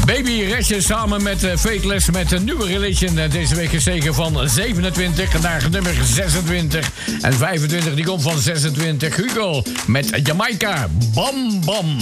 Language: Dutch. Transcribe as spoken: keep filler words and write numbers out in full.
Baby Resje samen met uh, Fateless met een nieuwe religion. Uh, deze week gestegen van zevenentwintig naar nummer zesentwintig. En vijfentwintig die komt van zesentwintig. Hugo met Jamaica. Bam Bam.